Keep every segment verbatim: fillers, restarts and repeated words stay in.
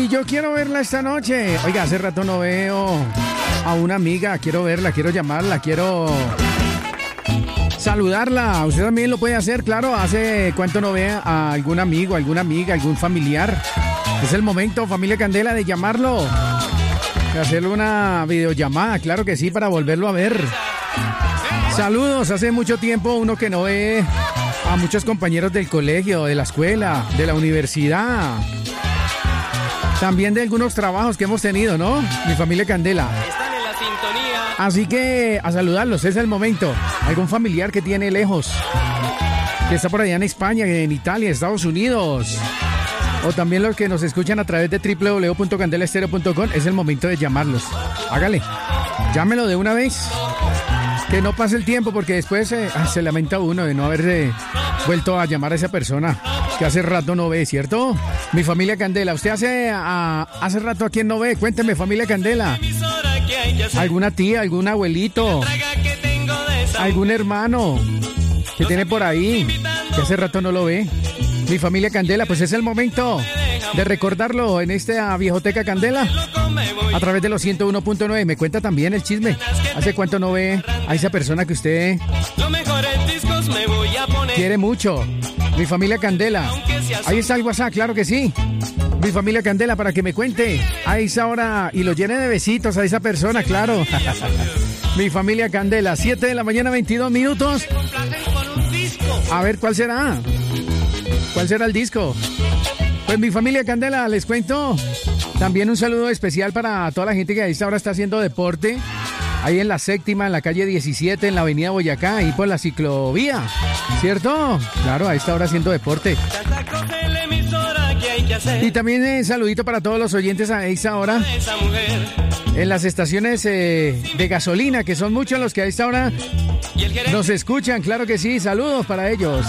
yo quiero verla esta noche. Oiga, hace rato no veo a una amiga. Quiero verla, quiero llamarla, quiero saludarla. Usted también lo puede hacer, claro. ¿Hace cuánto no ve a algún amigo, alguna amiga, algún familiar? Es el momento, familia Candela, de llamarlo, de hacerle una videollamada, claro que sí, para volverlo a ver. Saludos, hace mucho tiempo uno que no ve a muchos compañeros del colegio, de la escuela, de la universidad. También de algunos trabajos que hemos tenido, ¿no? Mi familia Candela. Están en la sintonía. Así que a saludarlos, es el momento. Algún familiar que tiene lejos, que está por allá en España, en Italia, Estados Unidos, o también los que nos escuchan a través de doble u doble u doble u punto candela estéreo punto com, es el momento de llamarlos. Hágale, llámelo de una vez. Que no pase el tiempo, porque después eh, se lamenta uno de no haber eh, vuelto a llamar a esa persona que hace rato no ve, ¿cierto? Mi familia Candela, ¿usted hace a, hace rato a quién no ve? Cuénteme, familia Candela. ¿Alguna tía, algún abuelito, algún hermano que tiene por ahí que hace rato no lo ve? Mi familia Candela, pues es el momento de recordarlo en esta viejoteca Candela a través de los ciento uno punto nueve. Me cuenta también el chisme. ¿Hace cuánto no ve a esa persona que usted quiere mucho? Mi familia Candela. Ahí está el WhatsApp, claro que sí. Mi familia Candela, para que me cuente a esa hora y lo llene de besitos a esa persona, claro. Mi familia Candela, siete de la mañana, veintidós minutos. A ver, ¿cuál será? ¿Cuál será el disco? Pues mi familia Candela, les cuento. También un saludo especial para toda la gente que a esta hora está haciendo deporte. Ahí en la séptima, en la calle diecisiete, en la avenida Boyacá, ahí por la ciclovía, ¿cierto? Claro, a esta hora haciendo deporte. Y también un eh, saludito para todos los oyentes a esta hora en las estaciones eh, de gasolina, que son muchos los que a esta hora nos escuchan, claro que sí, saludos para ellos.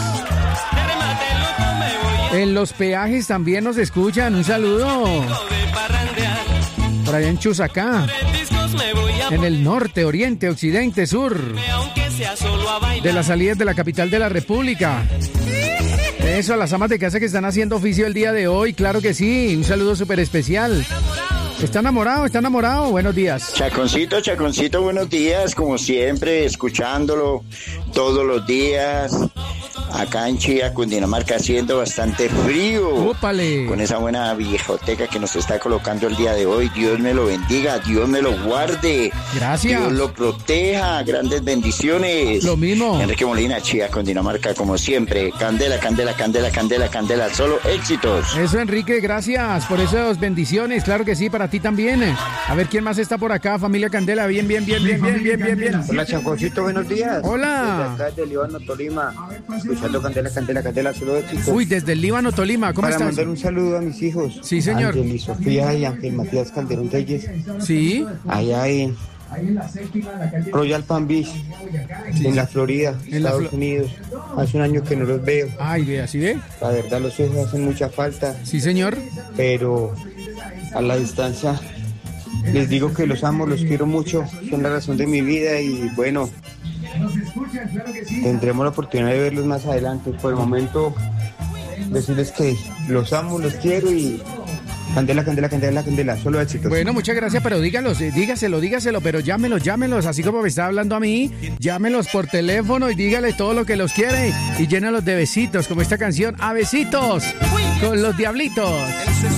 En los peajes también nos escuchan, un saludo. Por allá en Chusacá, en el norte, oriente, occidente, sur, de las salidas de la capital de la República. Eso, a las amas de casa que están haciendo oficio el día de hoy, claro que sí, un saludo súper especial. ¿Está enamorado? ¿Está enamorado? Buenos días. Chaconcito, Chaconcito, buenos días, como siempre, escuchándolo todos los días. Acá en Chía, Cundinamarca, haciendo bastante frío. ¡Ópale! Con esa buena viejoteca que nos está colocando el día de hoy. Dios me lo bendiga, Dios me lo guarde. Gracias. Dios lo proteja, grandes bendiciones. Lo mismo. Enrique Molina, Chía, Cundinamarca, como siempre. Candela, candela, candela, candela, candela. Solo éxitos. Eso, Enrique, gracias por esas bendiciones. Claro que sí, para ti también. A ver quién más está por acá, familia Candela. Bien, bien, bien, bien, bien, bien, bien, bien. Hola, Chaconcito, buenos días. Hola. Desde acá de Líbano, Tolima. Escuchando Candela, Candela, Candela, solo éxitos. Uy, desde el Líbano, Tolima, ¿cómo Para estás? mandar un saludo a mis hijos. Sí, señor. Ángel y Sofía y Ángel Matías Calderón Reyes. Sí. Allá en Royal Palm Beach, sí, en la Florida, en Estados la Flo- Unidos. Hace un año que no los veo. Ay, ve, ¿así ve? La verdad, los hijos hacen mucha falta. Sí, señor. Pero a la distancia les digo que los amo, los quiero mucho. Son la razón de mi vida y bueno, tendremos la oportunidad de verlos más adelante. Por el momento, decirles que los amo, los quiero y candela, candela, candela, candela, solo éxitos. Bueno, muchas gracias, pero dígalos, eh, dígaselo, dígaselo, pero llámelos, llámelos, así como me está hablando a mí, llámelos por teléfono y dígale todo lo que los quiere y llénalos de besitos, como esta canción, a besitos, con los diablitos.